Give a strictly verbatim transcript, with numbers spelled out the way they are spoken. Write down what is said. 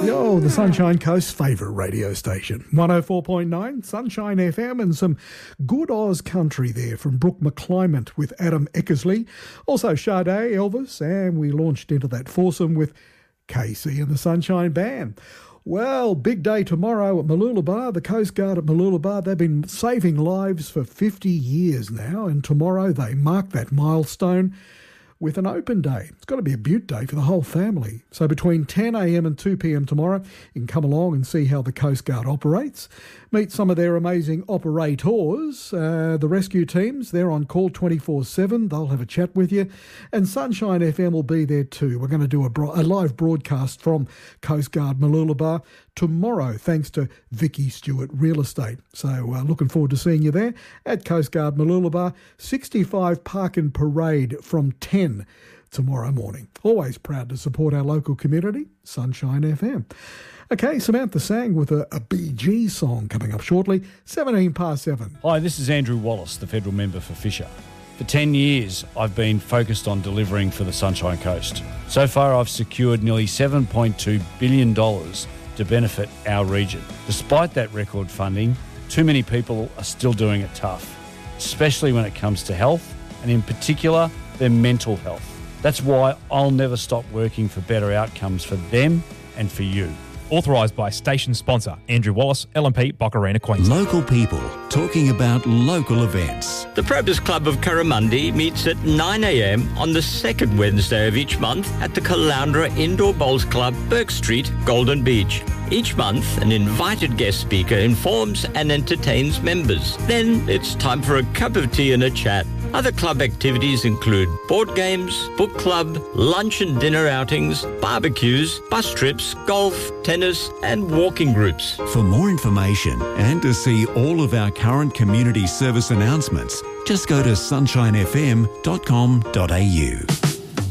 Yo, the Sunshine Coast's favourite radio station. one oh four point nine, Sunshine F M, and some good Oz country there from Brooke McClymont with Adam Eckersley. Also Sade, Elvis, and we launched into that foursome with Casey and the Sunshine Band. Well, big day tomorrow at Mooloolaba, the Coast Guard at Mooloolaba. They've been saving lives for fifty years now, and tomorrow they mark that milestone with an open day. It's got to be a beaut day for the whole family. So between ten a.m. and two p.m. tomorrow, you can come along and see how the Coast Guard operates. Meet some of their amazing operators. Uh, the rescue teams, they're on call twenty-four seven. They'll have a chat with you. And Sunshine F M will be there too. We're going to do a, bro- a live broadcast from Coast Guard Mooloolaba tomorrow, thanks to Vicky Stewart Real Estate. So uh, looking forward to seeing you there at Coast Guard Mooloolaba, sixty-five Park and Parade from ten tomorrow morning. Always proud to support our local community, Sunshine F M. Okay, Samantha Sang with a, a B G song coming up shortly, seventeen past seven. Hi, this is Andrew Wallace, the federal member for Fisher. For ten years, I've been focused on delivering for the Sunshine Coast. So far, I've secured nearly seven point two billion dollars to benefit our region. Despite that record funding, too many people are still doing it tough, especially when it comes to health, and in particular, their mental health. That's why I'll never stop working for better outcomes for them and for you. Authorised by station sponsor Andrew Wallace, L M P, Boccarina, Queensland. Local people talking about local events. The Probus Club of Curramundi meets at nine a.m. on the second Wednesday of each month at the Caloundra Indoor Bowls Club, Burke Street, Golden Beach. Each month, an invited guest speaker informs and entertains members. Then it's time for a cup of tea and a chat. Other club activities include board games, book club, lunch and dinner outings, barbecues, bus trips, golf, tennis and walking groups. For more information and to see all of our current community service announcements, just go to sunshine f m dot com dot a u.